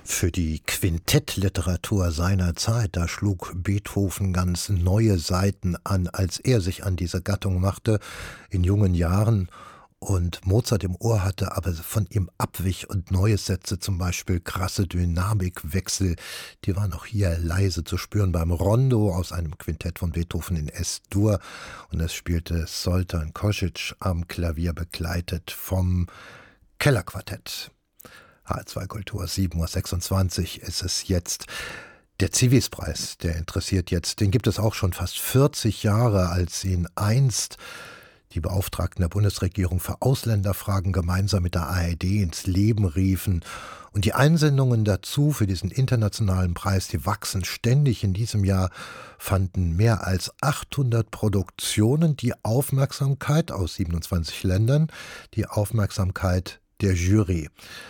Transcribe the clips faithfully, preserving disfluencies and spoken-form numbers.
Für die Quintettliteratur seiner Zeit, da schlug Beethoven ganz neue Seiten an, als er sich an diese Gattung machte, in jungen Jahren und Mozart im Ohr hatte, aber von ihm abwich und Neues setzte, zum Beispiel krasse Dynamikwechsel, die waren auch hier leise zu spüren beim Rondo aus einem Quintett von Beethoven in Es-Dur, und es spielte Zoltan Kosic am Klavier, begleitet vom Kellerquartett. H zwei Kultur, sieben Uhr sechsundzwanzig ist es jetzt. Der Civis-Preis, der interessiert jetzt, den gibt es auch schon fast vierzig Jahre, als ihn einst die Beauftragten der Bundesregierung für Ausländerfragen gemeinsam mit der A R D ins Leben riefen. Und die Einsendungen dazu für diesen internationalen Preis, die wachsen ständig. In diesem Jahr fanden mehr als achthundert Produktionen die Aufmerksamkeit aus siebenundzwanzig Ländern, die Aufmerksamkeit der Jury.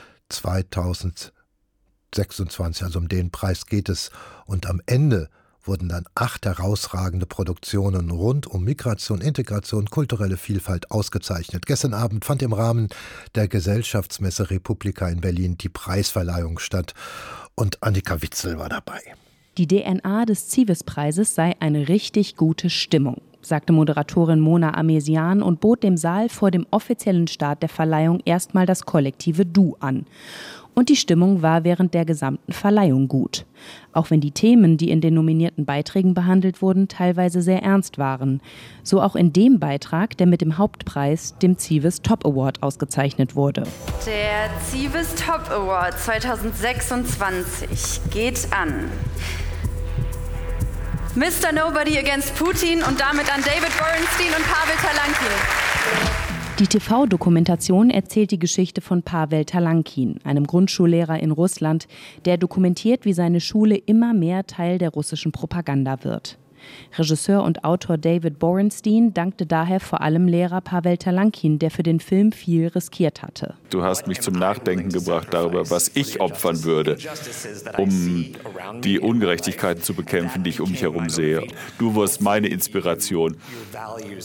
zweitausendsechsundzwanzig, also um den Preis geht es. Und am Ende wurden dann acht herausragende Produktionen rund um Migration, Integration, kulturelle Vielfalt ausgezeichnet. Gestern Abend fand im Rahmen der Gesellschaftsmesse Republika in Berlin die Preisverleihung statt und Annika Witzel war dabei. Die D N A des Civis-Preises sei eine richtig gute Stimmung, sagte Moderatorin Mona Amesian und bot dem Saal vor dem offiziellen Start der Verleihung erstmal das kollektive Du an. Und die Stimmung war während der gesamten Verleihung gut. Auch wenn die Themen, die in den nominierten Beiträgen behandelt wurden, teilweise sehr ernst waren. So auch in dem Beitrag, der mit dem Hauptpreis, dem Civis Top Award, ausgezeichnet wurde. Der Civis Top Award zweitausendsechsundzwanzig geht an Mister Nobody Against Putin und damit an David Borenstein und Pavel Talankin. Die T V-Dokumentation erzählt die Geschichte von Pavel Talankin, einem Grundschullehrer in Russland, der dokumentiert, wie seine Schule immer mehr Teil der russischen Propaganda wird. Regisseur und Autor David Borenstein dankte daher vor allem Lehrer Pavel Talankin, der für den Film viel riskiert hatte. Du hast mich zum Nachdenken gebracht darüber, was ich opfern würde, um die Ungerechtigkeiten zu bekämpfen, die ich um mich herum sehe. Du wirst meine Inspiration.